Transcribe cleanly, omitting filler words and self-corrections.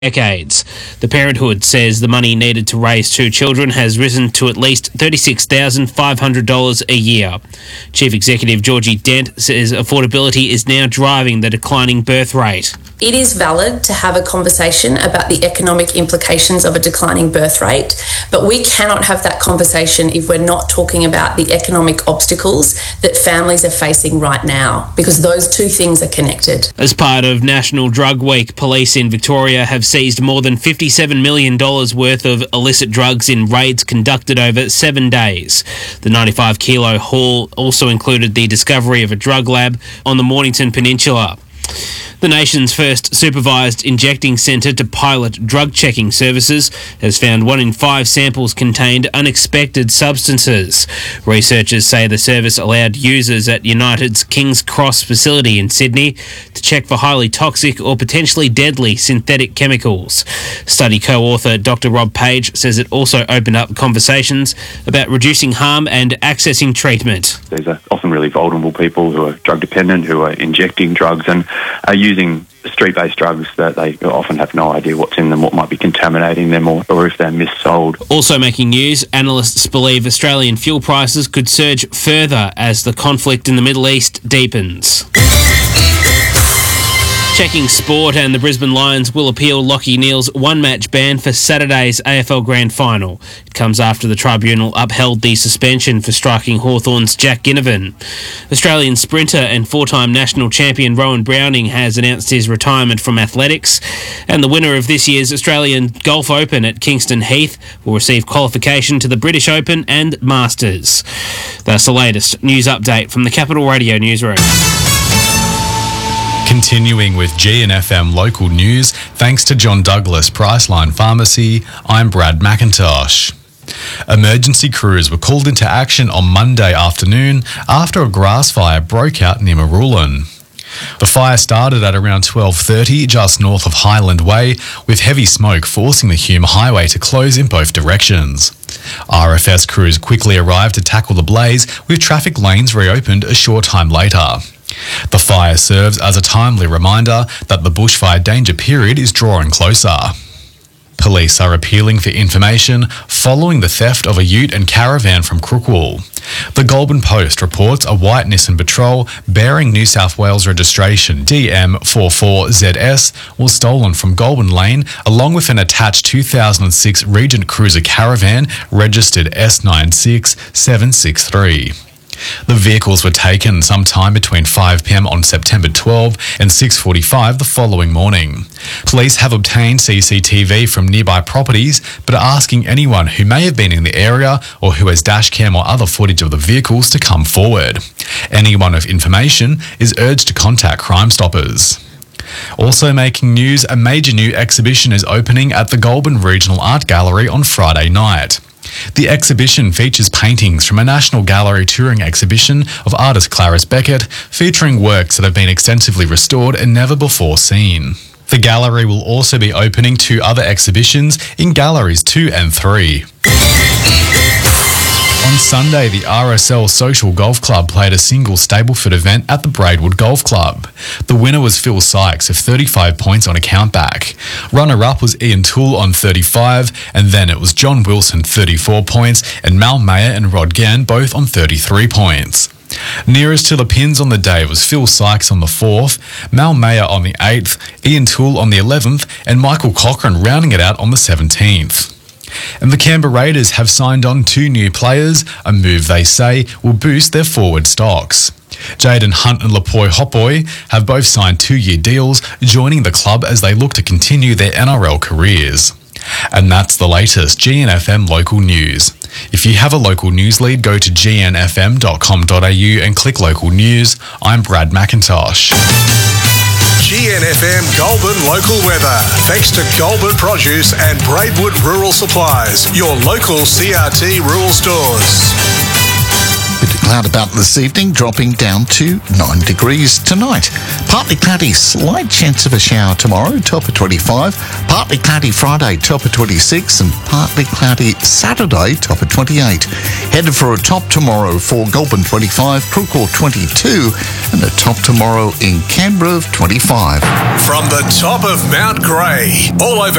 decades. The Parenthood says the money needed to raise 2 children has risen to at least $36,500 a year. Chief Executive Georgie Dent says affordability is now driving the declining birth rate. It is valid to have a conversation about the economic implications of a declining birth rate, but we cannot have that conversation if we're not talking about the economic obstacles that families are facing right now, because those two things are connected. As part of National Drug Week, police in Victoria have seized more than $57 million worth of illicit drugs in raids conducted over 7 days. The 95-kilo haul also included the discovery of a drug lab on the Mornington Peninsula. The nation's first supervised injecting centre to pilot drug checking services has found 1 in 5 samples contained unexpected substances. Researchers say the service allowed users at United's King's Cross facility in Sydney to check for highly toxic or potentially deadly synthetic chemicals. Study co-author Dr. Rob Page says it also opened up conversations about reducing harm and accessing treatment. These are often really vulnerable people who are drug dependent, who are injecting drugs and are using street-based drugs that they often have no idea what's in them, what might be contaminating them, or if they're missold. Also making news, analysts believe Australian fuel prices could surge further as the conflict in the Middle East deepens. Checking sport, and the Brisbane Lions will appeal Lachie Neale's one-match ban for Saturday's AFL Grand Final. It comes after the tribunal upheld the suspension for striking Hawthorn's Jack Ginnivan. Australian sprinter and 4-time national champion Rowan Browning has announced his retirement from athletics, and the winner of this year's Australian Golf Open at Kingston Heath will receive qualification to the British Open and Masters. That's the latest news update from the Capital Radio newsroom. Continuing with GNFM local news, thanks to John Douglas Priceline Pharmacy, I'm Brad McIntosh. Emergency crews were called into action on Monday afternoon after a grass fire broke out near Marulan. The fire started at around 12:30 just north of Highland Way, with heavy smoke forcing the Hume Highway to close in both directions. RFS crews quickly arrived to tackle the blaze, with traffic lanes reopened a short time later. The fire serves as a timely reminder that the bushfire danger period is drawing closer. Police are appealing for information following the theft of a ute and caravan from Crookwell. The Goulburn Post reports a white Nissan Patrol bearing New South Wales registration DM44ZS was stolen from Goulburn Lane, along with an attached 2006 Regent Cruiser caravan registered S96763. The vehicles were taken sometime between 5 p.m. on September 12 and 6:45 the following morning. Police have obtained CCTV from nearby properties, but are asking anyone who may have been in the area or who has dashcam or other footage of the vehicles to come forward. Anyone with information is urged to contact Crime Stoppers. Also making news, a major new exhibition is opening at the Goulburn Regional Art Gallery on Friday night. The exhibition features paintings from a National Gallery touring exhibition of artist Clarice Beckett, featuring works that have been extensively restored and never before seen. The gallery will also be opening 2 other exhibitions in Galleries 2 and 3. On Sunday, the RSL Social Golf Club played a single Stableford event at the Braidwood Golf Club. The winner was Phil Sykes of 35 points on a countback. Runner-up was Ian Toole on 35, and then it was John Wilson 34 points and Mal Mayer and Rod Gann both on 33 points. Nearest to the pins on the day was Phil Sykes on the 4th, Mal Mayer on the 8th, Ian Toole on the 11th, and Michael Cochran rounding it out on the 17th. And the Canberra Raiders have signed on 2 new players, a move they say will boost their forward stocks. Jaden Hunt and Lapoy Hopboy have both signed 2-year deals, joining the club as they look to continue their NRL careers. And that's the latest GNFM local news. If you have a local news lead, go to gnfm.com.au and click local news. I'm Brad McIntosh. GNFM Goulburn local weather. Thanks to Goulburn Produce and Braidwood Rural Supplies, your local CRT rural stores. With cloud about this evening, dropping down to 9 degrees tonight. Partly cloudy, slight chance of a shower tomorrow, top of 25. Partly cloudy Friday, top of 26. And partly cloudy Saturday, top of 28. Headed for a top tomorrow for Goulburn 25, Crewcourt 22, and a top tomorrow in Canberra of 25. From the top of Mount Grey, all over